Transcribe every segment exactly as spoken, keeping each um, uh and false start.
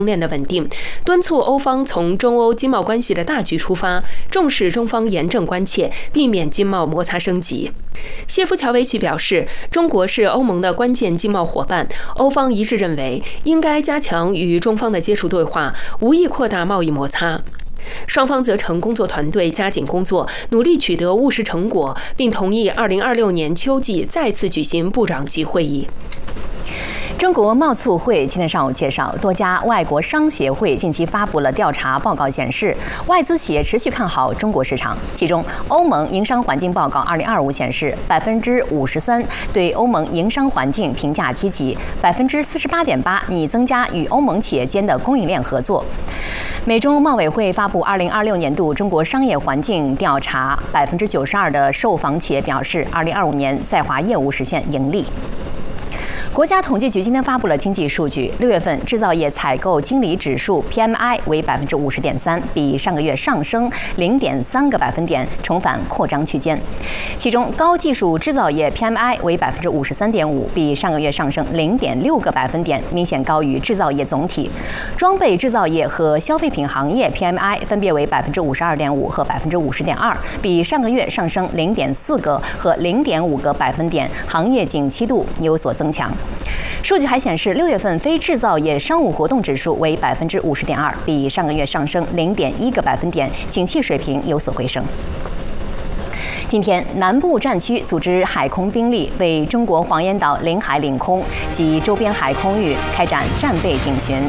链的稳定，敦促欧方从中欧经贸关系的大局出发，重视中方严正关切，避免经贸摩擦升级。谢夫乔维奇表示，中国是欧盟的关键经贸伙伴，欧方一致认为应该加强与中方的接触对话，无意扩大贸易摩擦。双方责成工作团队加紧工作，努力取得务实成果，并同意二零二六年秋季再次举行部长级会议。 中国贸促会今天上午介绍，多家外国商协会近期发布了调查报告，显示外资企业持续看好中国市场。其中，欧盟营商环境报告二零二五显示，百分之五十三对欧盟营商环境评价积极，百分之四十八点八拟增加与欧盟企业间的供应链合作。美中贸委会发布二零二六年度中国商业环境调查，百分之九十二的受访企业表示，二零二五年在华业务实现盈利。国家统计局今天发布了经济数据，六月份制造业采购经理指数 P M I 为百分之五十点三，比上个月上升零点三个百分点，重返扩张区间。其中，高技术制造业 P M I 为百分之五十三点五，比上个月上升零点六个百分点，明显高于制造业总体。装备制造业和消费品行业 P M I 分别为百分之五十二点五和百分之五十点二，比上个月上升零点四个和零点五个百分点，行业景气度有所增强。数据还显示，六月份非制造业商务活动指数为百分之五十点二，比上个月上升零点一个百分点，景气水平有所回升。今天，南部战区组织海空兵力为中国黄岩岛领海领空及周边海空域开展战备警巡，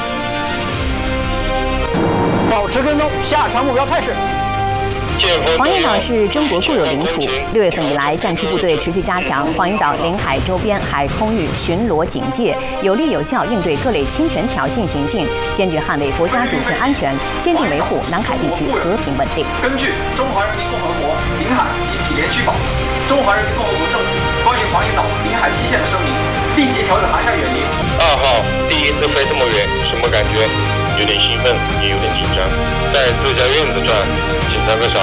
保持跟踪，下传目标态势。 黄岩岛是中国固有领土。六月份以来，战区部队持续加强黄岩岛领海周边海空域巡逻警戒，有力有效应对各类侵权挑衅行径，坚决捍卫国家主权安全，坚定维护南海地区和平稳定。 根据《中华人民共和国领海及毗连区法》，中华人民共和国政府关于黄岩岛领海基线的声明，立即调整航向远离。 二号，第一次飞这么远，什么感觉？有点兴奋，也有点紧张。在自家院子转，紧张个啥？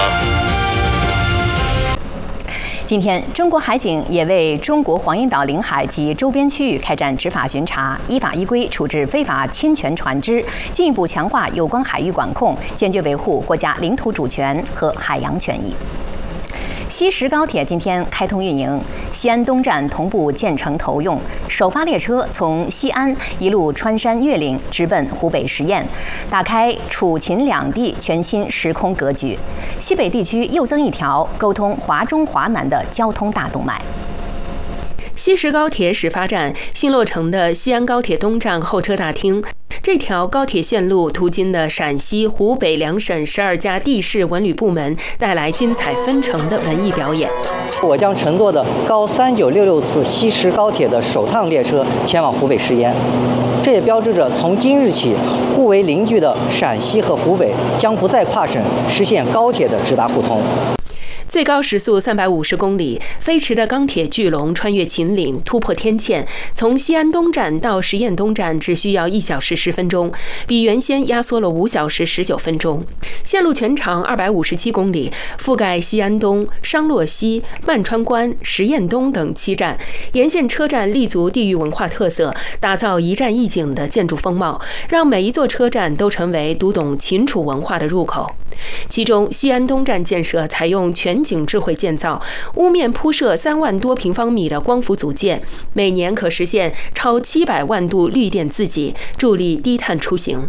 今天，中国海警也为中国黄岩岛领海及周边区域开展执法巡查，依法依规处置非法侵权船只，进一步强化有关海域管控，坚决维护国家领土主权和海洋权益。西石高铁今天开通运营，西安东站同步建成投用，首发列车从西安一路穿山越岭，直奔湖北十堰，打开楚秦两地全新时空格局。西北地区又增一条沟通华中华南的交通大动脉。 西石高铁始发站新落成的西安高铁东站候车大厅，这条高铁线路途经的陕西、湖北两省十二家地市文旅部门，带来精彩纷呈的文艺表演。 我将乘坐的高三九六六次西石高铁的首趟列车前往湖北十堰，这也标志着从今日起，互为邻居的陕西和湖北将不再跨省实现高铁的直达互通。 最高时速三百五十公里，飞驰的钢铁巨龙穿越秦岭，突破天堑，从西安东站到十堰东站只需要一小时十分钟，比原先压缩了五小时十九分钟。线路全长二百五十七公里，覆盖西安东、商洛西、曼川关、十堰东等七站，沿线车站立足地域文化特色，打造一站一景的建筑风貌，让每一座车站都成为读懂秦楚文化的入口。其中，西安东站建设采用全景智慧建造，屋面铺设三万多平方米的光伏组件，每年可实现超七百万度绿电自给，助力低碳出行。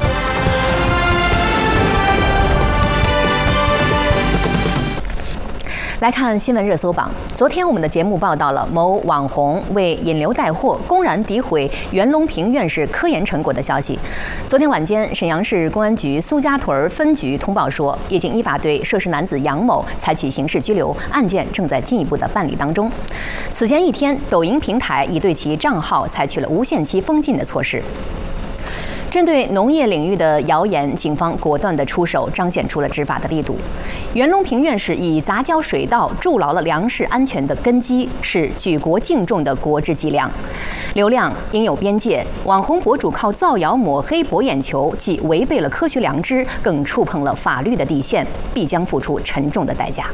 来看新闻热搜榜。昨天我们的节目报道了某网红为引流带货，公然诋毁袁隆平院士科研成果的消息。昨天晚间，沈阳市公安局苏家屯分局通报说，已经依法对涉事男子杨某采取刑事拘留，案件正在进一步的办理当中。此前一天，抖音平台已对其账号采取了无限期封禁的措施。针对农业领域的谣言，警方果断地出手，彰显出了执法的力度。袁隆平院士以杂交水稻筑牢了粮食安全的根基，是举国敬重的国之脊梁。流量应有边界，网红博主靠造谣抹黑博眼球，既违背了科学良知，更触碰了法律的底线，必将付出沉重的代价。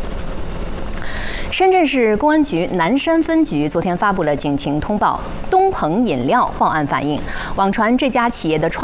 深圳市公安局南山分局昨天发布了警情通报，东鹏饮料报案反映，网传这家企业的创